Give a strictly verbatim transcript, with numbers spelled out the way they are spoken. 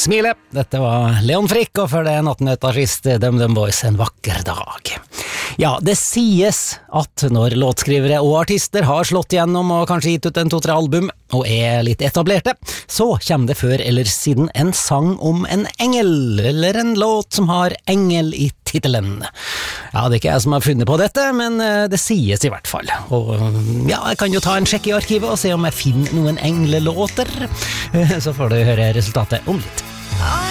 smile. Dette var Leon Frick, og for det nattnøttartist DumDum Boys en vakker dag. Ja, det sies at når låtskrivere og artister har slått igjennom og kanskje gitt ut en to-tre album, og er litt etablerte, så kommer det før eller siden en sang om en engel, eller en låt som har engel i titelen. Ja, det er ikke jeg som har funnet på dette, men det sies i hvert fall. Og ja, jeg kan jo ta en sjekk i arkivet og se om jeg finner noen englelåter. Så får du høre resultatet om litt.